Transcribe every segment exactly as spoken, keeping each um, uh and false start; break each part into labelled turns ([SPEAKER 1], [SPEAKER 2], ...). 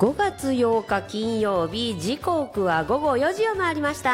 [SPEAKER 1] ごがつようか金曜日、時刻はごごよじを回りました。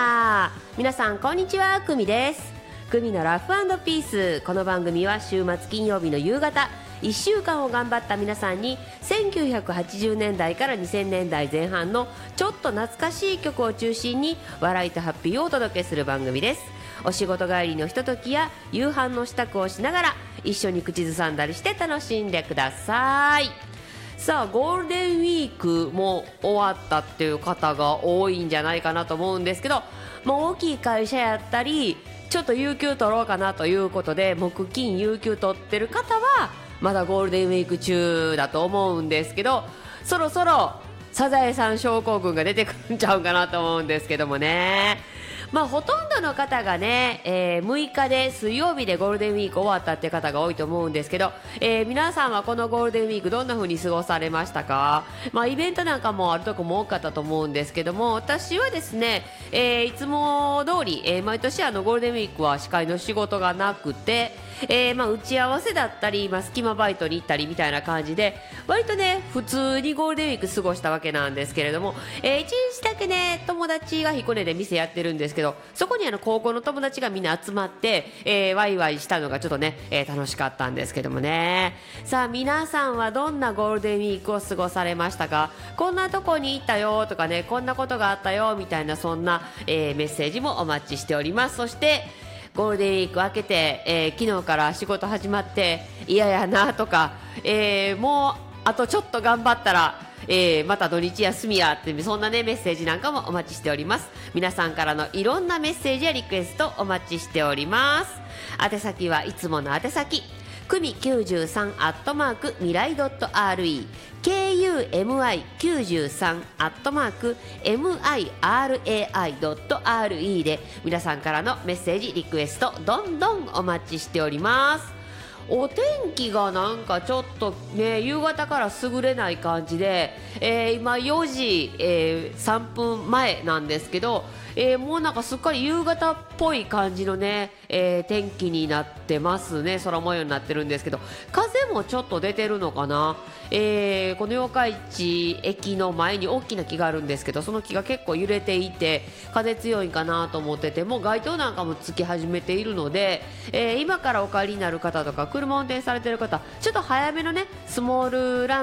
[SPEAKER 1] 皆さんこんにちは、久美です。久美のラフ&ピース。この番組は週末金曜日の夕方、いっしゅうかんを頑張った皆さんにせんきゅうひゃくはちじゅうねんだいからにせんねんだいぜん半のちょっと懐かしい曲を中心に笑いとハッピーをお届けする番組です。お仕事帰りのひとときや夕飯の支度をしながら一緒に口ずさんだりして楽しんでください。さあ、ゴールデンウィークも終わったっていう方が多いんじゃないかなと思うんですけど、もう大きい会社やったりちょっと有給取ろうかなということで木金有給取ってる方はまだゴールデンウィーク中だと思うんですけど、そろそろサザエさん症候群が出てくるんちゃうかなと思うんですけどもね。まあ、ほとんどの方がね、えー、むいかで水曜日でゴールデンウィーク終わったって方が多いと思うんですけど、えー、皆さんはこのゴールデンウィークどんな風に過ごされましたか？まあ、イベントなんかもあるとこも多かったと思うんですけども、私はですね、えー、いつも通り、えー、毎年あのゴールデンウィークは司会の仕事がなくて、えーまあ、打ち合わせだったり、まあ、隙間バイトに行ったりみたいな感じで割とね普通にゴールデンウィーク過ごしたわけなんですけれども、えー、いちにちだけね友達が彦根で店やってるんですけど、そこにあの高校の友達がみんな集まって、えー、ワイワイしたのがちょっとね、えー、楽しかったんですけどもね。さあ、皆さんはどんなゴールデンウィークを過ごされましたか？こんなとこに行ったよとかね、こんなことがあったよみたいな、そんな、えー、メッセージもお待ちしております。そしてゴールデンウィーク明けて、えー、昨日から仕事始まって嫌やなとか、えー、もうあとちょっと頑張ったら、えー、また土日休みやって、そんなねメッセージなんかもお待ちしております。皆さんからのいろんなメッセージやリクエストお待ちしております。宛先はいつもの宛先くみきゅうじゅうさんアットマークミライドットアールイー ケーユーエムアイきゅうじゅうさんアットマークエムアイアールエーアイドットアールイー で皆さんからのメッセージリクエストどんどんお待ちしております。お天気がなんかちょっとね夕方から優れない感じで、えー、今よじ、えー、さんぷんまえなんですけど、えー、もうなんかすっかり夕方っぽい感じのね、えー、天気になってますね。空模様になってるんですけど、風もちょっと出てるのかな。えー、この八日市駅の前に大きな木があるんですけど、その木が結構揺れていて風強いかなと思ってて、もう街灯なんかもつき始めているので、えー、今からお帰りになる方とか車運転されてる方、ちょっと早めのねスモールラン